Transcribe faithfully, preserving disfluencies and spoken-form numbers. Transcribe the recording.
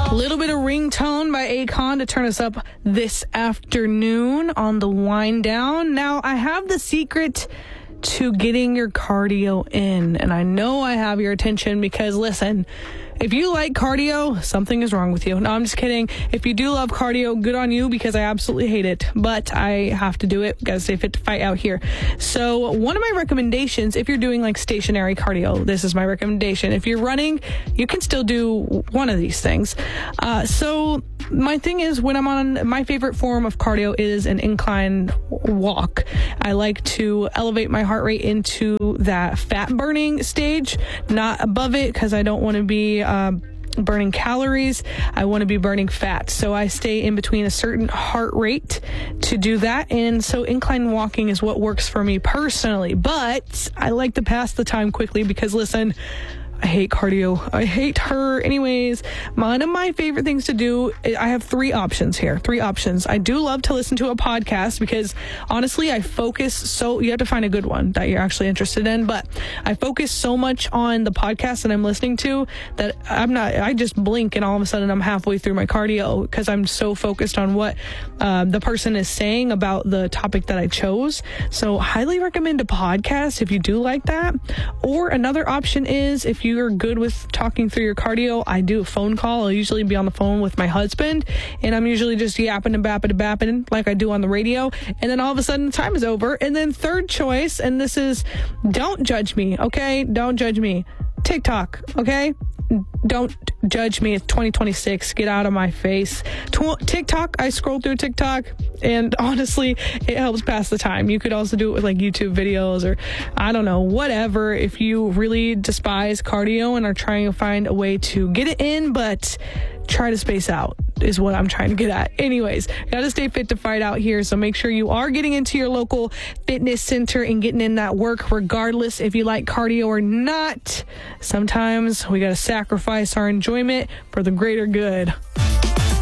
A little bit of Ringtone by Akon to turn us up this afternoon on the wind down. Now, I have the secret to getting your cardio in, and I know I have your attention because, listen, if you like cardio, something is wrong with you. No, I'm just kidding. If you do love cardio, good on you, because I absolutely hate it. But I have to do it. Gotta stay fit to fight out here. So one of my recommendations, if you're doing like stationary cardio, this is my recommendation. If you're running, you can still do one of these things. Uh, so my thing is, when I'm on, my favorite form of cardio is an incline walk. I like to elevate my heart rate into that fat burning stage, not above it, because I don't want to be uh, burning calories. I want to be burning fat. So I stay in between a certain heart rate to do that. And so incline walking is what works for me personally. But I like to pass the time quickly because, listen, I hate cardio. I hate her. Anyways, one of my favorite things to do, I have three options here. Three options. I do love to listen to a podcast because, honestly, I focus so, you have to find a good one that you're actually interested in, but I focus so much on the podcast that I'm listening to that I'm not, I just blink and all of a sudden I'm halfway through my cardio because I'm so focused on what um, the person is saying about the topic that I chose. So highly recommend a podcast if you do like that. Or another option is, if you you're good with talking through your cardio, I do a phone call. I'll usually be on the phone with my husband, and I'm usually just yapping and bapping and bapping like I do on the radio, and then all of a sudden the time is over. And then third choice, and this is, don't judge me, okay? Don't judge me. TikTok, okay? Don't judge me. It's twenty twenty-six. Get out of my face. Tw- TikTok, I scroll through TikTok, and honestly, it helps pass the time. You could also do it with like YouTube videos or I don't know, whatever. If you really despise cardio and are trying to find a way to get it in, but try to space out is what I'm trying to get at. Anyways, gotta stay fit to fight out here. So make sure you are getting into your local fitness center and getting in that work, regardless if you like cardio or not. Sometimes we gotta sacrifice our enjoyment for the greater good.